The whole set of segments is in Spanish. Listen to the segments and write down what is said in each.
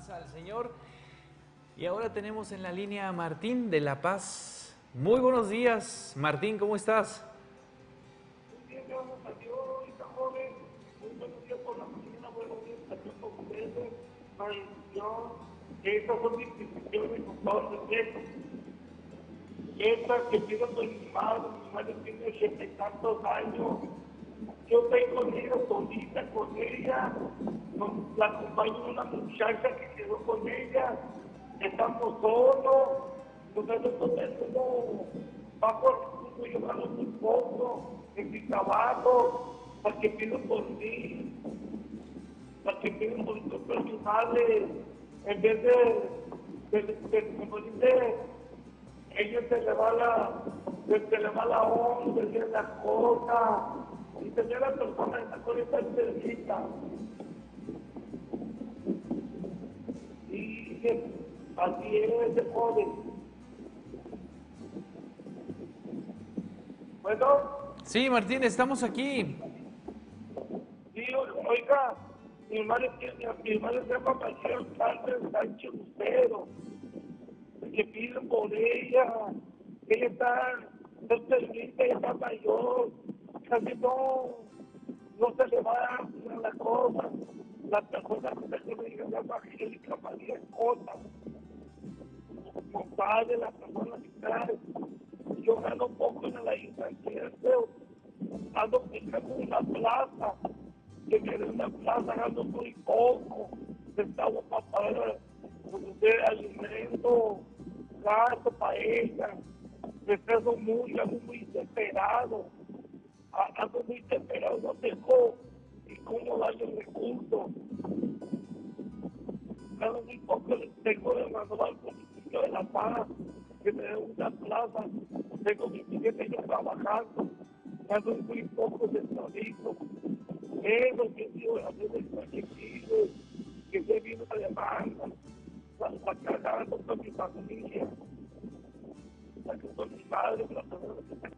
al Señor. Y ahora tenemos en la línea a Martín de La Paz. Muy buenos días, Martín, ¿cómo estás? Muy bien, gracias a Dios, hija joven. Muy buenos días por la mañana, buenos días también por ustedes. Maldición, que estas son mis peticiones con todo respeto. Estas que pido por mi madre tiene 80 y tantos años. Yo estoy con ella, solita con ella, la acompaño una muchacha que quedó con ella, estamos solos, nosotros no tenemos bajo el llevamos muy poco en mi trabajo, para que pido por mí, para que pido por mi madre, en vez de como dice, ella se le va la onda, se le la cosa, y tener a la persona en la colita cerquita. Y así es de joven. Bueno, Sí, Martín, estamos aquí. sí, oiga, mi madre se llama Marcelo Sánchez Lucero, que piden por ella está enfermita, ella está mayor, casi no se le va a la cosa. La persona que me diga se llama Angélica María Cota, como padre, la persona que está, yo gano poco en la ayuntamiento, ando buscando una plaza, que quede una plaza, gano muy poco, estamos para pagar de alimento, gasto para ella, ando muy desesperado, no tengo y cómo darle recursos, gano muy poco, tengo de mandar al municipio de La Paz, que me dé una plaza, tengo 27 años trabajando, gano muy poco de trabajo. Eso que digo, hacer el proyectivo, que se vino a demanda, para cargar con mi familia, con mi madre, con la persona que está.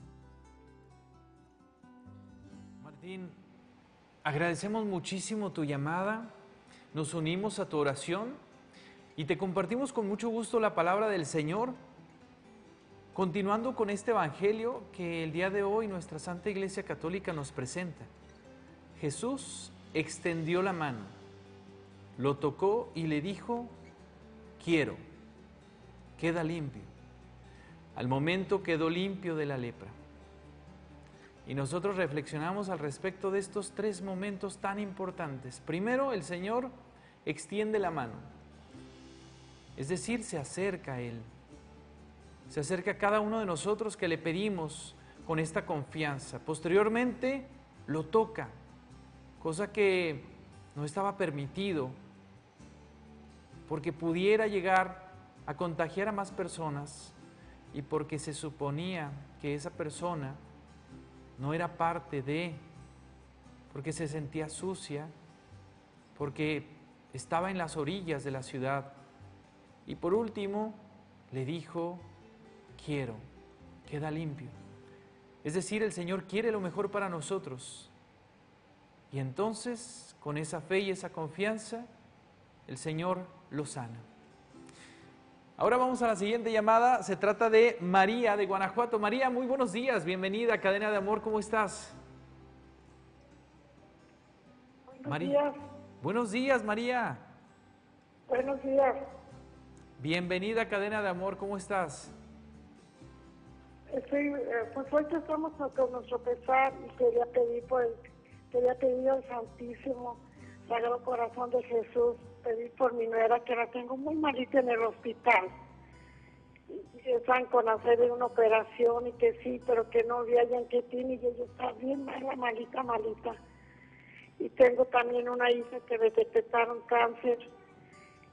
Martín, agradecemos muchísimo tu llamada, nos unimos a tu oración y te compartimos con mucho gusto la palabra del Señor, continuando con este evangelio que el día de hoy nuestra Santa Iglesia Católica nos presenta. Jesús extendió la mano, lo tocó y le dijo: quiero, queda limpio. Al momento quedó limpio de la lepra. Y nosotros reflexionamos al respecto de estos tres momentos tan importantes. Primero, el Señor extiende la mano, es decir, se acerca a Él. Se acerca a cada uno de nosotros que le pedimos con esta confianza. Posteriormente, lo toca, cosa que no estaba permitido, porque pudiera llegar a contagiar a más personas y porque se suponía que esa persona no era parte de, porque se sentía sucia, porque estaba en las orillas de la ciudad. Y por último, le dijo: quiero, queda limpio. Es decir, el Señor quiere lo mejor para nosotros. Y entonces, con esa fe y esa confianza, el Señor lo sana. Ahora vamos a la siguiente llamada. Se trata de María de Guanajuato. María, muy buenos días. Bienvenida a Cadena de Amor. ¿Cómo estás? Buenos días. Buenos días, María. Buenos días. Bienvenida a Cadena de Amor. ¿Cómo estás? Pues hoy que estamos con nuestro pesar y quería pedir al Santísimo Sagrado Corazón de Jesús, pedir por mi nuera, que la tengo muy malita en el hospital. Y están con hacer una operación y que sí, pero que no hallan qué tiene, y ella está bien mala, malita. Y tengo también una hija que le detectaron cáncer